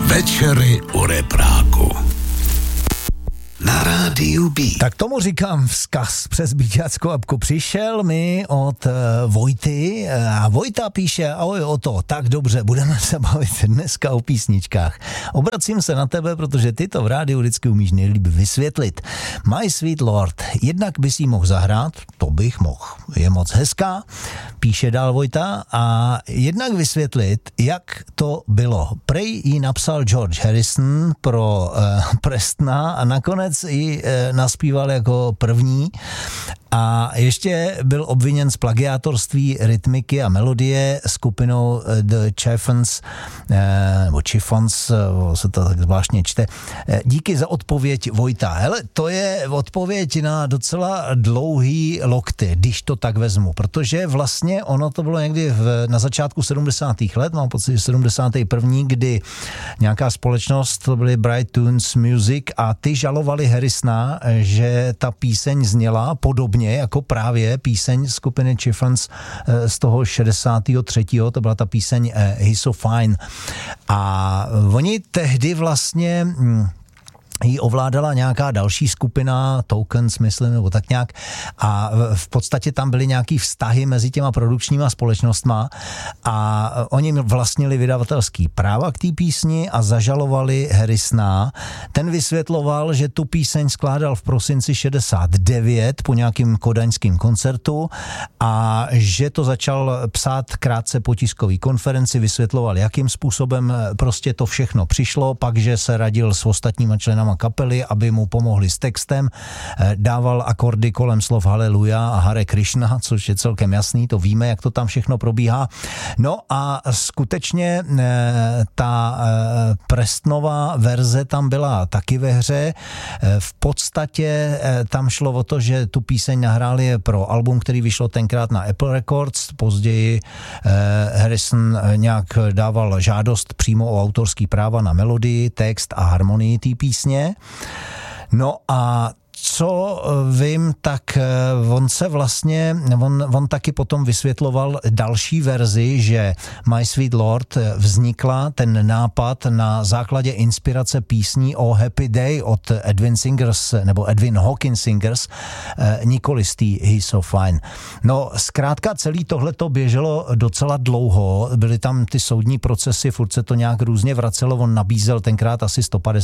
Večery u repráku. Na rádiu B. Tak tomu říkám vzkaz přes Bíťáckou apku. Přišel mi od Vojty a Vojta píše: ahoj Oto, tak dobře, budeme se bavit dneska o písničkách. Obracím se na tebe, protože ty to v rádiu vždycky umíš nejlíp vysvětlit. My Sweet Lord, jednak bys jí mohl zahrát, to bych mohl, je moc hezká, píše dál Vojta, a jednak vysvětlit, jak to bylo. Prej jí napsal George Harrison pro Prestona a nakonec ji naspíval jako první a ještě byl obviněn z plagiátorství rytmiky a melodie skupinou The Chiffons, nebo Chiffons, se to tak zvláštně čte. Díky za odpověď, Vojta. Hele, to je odpověď na docela dlouhý lokty, když to tak vezmu, protože vlastně ono to bylo někdy na začátku 70. let, mám pocit, že 71., kdy nějaká společnost, to byly Bright Tunes Music, a ty žalovali Harrisona, že ta píseň zněla podobně jako právě píseň skupiny Chiffons z toho 63. To byla ta píseň He's So Fine. A oni tehdy vlastně jí ovládala nějaká další skupina, Tokens, myslím, nebo tak nějak, a v podstatě tam byly nějaký vztahy mezi těma produkčníma společnostma a oni vlastnili vydavatelský práva k té písni a zažalovali Harrisona. Ten vysvětloval, že tu píseň skládal v prosinci 69 po nějakým kodaňským koncertu a že to začal psát krátce po tiskové konferenci, vysvětloval, jakým způsobem prostě to všechno přišlo, pak, že se radil s ostatníma členama kapely, aby mu pomohli s textem, dával akordy kolem slov Haleluja a Hare Krishna, což je celkem jasný, to víme, jak to tam všechno probíhá. No a skutečně ta Prestonova verze tam byla taky ve hře. V podstatě tam šlo o to, že tu píseň nahráli pro album, který vyšlo tenkrát na Apple Records, později Harrison nějak dával žádost přímo o autorský práva na melodii, text a harmonii té písně. No a co vím, tak on taky potom vysvětloval další verzi, že My Sweet Lord vznikla, ten nápad, na základě inspirace písní o Happy Day od Edwin Hawkins Singers, nikoli z té He's So Fine. No zkrátka celý tohleto běželo docela dlouho, byly tam ty soudní procesy, furt se to nějak různě vracelo, on nabízel tenkrát asi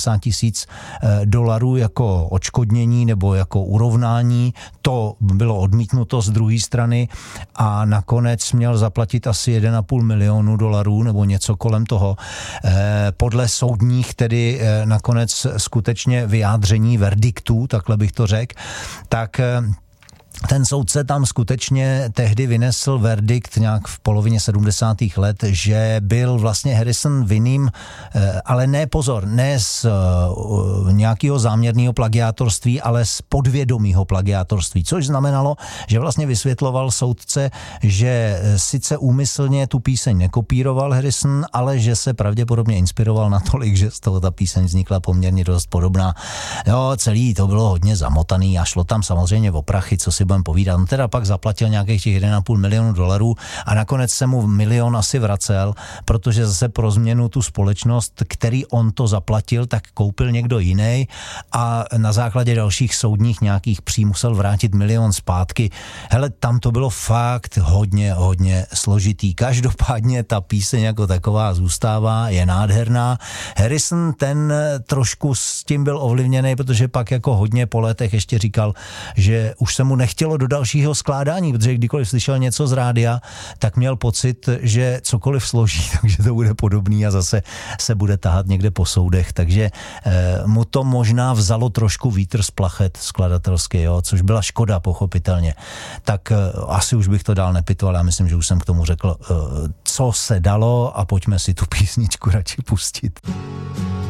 $150,000 jako odškodnění nebo jako urovnání, to bylo odmítnuto z druhé strany a nakonec měl zaplatit asi $1,5 milionu nebo něco kolem toho. Podle soudních tedy nakonec skutečně vyjádření verdiktů, takhle bych to řekl, tak ten soudce tam skutečně tehdy vynesl verdikt nějak v polovině 70. let, že byl vlastně Harrison vinným, ale ne z nějakého záměrného plagiátorství, ale z podvědomého plagiátorství, což znamenalo, že vlastně vysvětloval soudce, že sice úmyslně tu píseň nekopíroval Harrison, ale že se pravděpodobně inspiroval natolik, že z toho ta píseň vznikla poměrně dost podobná. Jo, celý to bylo hodně zamotaný a šlo tam samozřejmě o prachy, co si budeme povídat. On teda pak zaplatil nějakých těch $1,5 milionu a nakonec se mu milion asi vracel, protože zase pro změnu tu společnost, který on to zaplatil, tak koupil někdo jiný a na základě dalších soudních nějakých pří musel vrátit milion zpátky. Hele, tam to bylo fakt hodně složitý. Každopádně ta píseň jako taková zůstává, je nádherná. Harrison ten trošku s tím byl ovlivněný, protože pak jako hodně po letech ještě říkal, že už se mu nechtělo do dalšího skládání, protože kdykoliv slyšel něco z rádia, tak měl pocit, že cokoliv složí, takže to bude podobný a zase se bude tahat někde po soudech, takže mu to možná vzalo trošku vítr z plachet skladatelský, jo, což byla škoda pochopitelně. Tak asi už bych to dál nepitoval, já myslím, že už jsem k tomu řekl, co se dalo a pojďme si tu písničku radši pustit.